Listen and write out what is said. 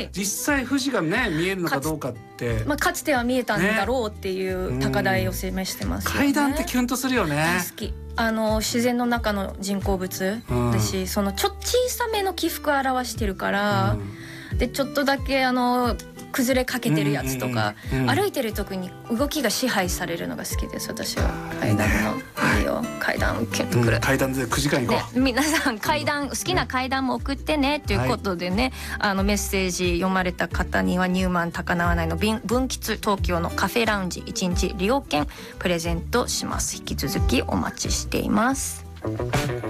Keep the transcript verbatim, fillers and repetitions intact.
、 実際富士がね見えるのかどうかって、 まあ、かつては見えたんだろうっていう高台を示してますよね。 階段ってキュンとするよね。 好き。あの自然の中の人工物だし、うん、そのちょっと小さめの起伏を表してるから、うん、でちょっとだけあの崩れかけてるやつとか、うんうんうん、歩いてる時に動きが支配されるのが好きです。私は階段のいいよ、階段キュンとくる、 うん、階段でくじかん行こう、 ね、皆さん階段好きな階段も送ってねということでね、はい、あのメッセージ読まれた方にはニューマン高輪内の分吉東京のカフェラウンジいちにち利用券プレゼントします。引き続きお待ちしています。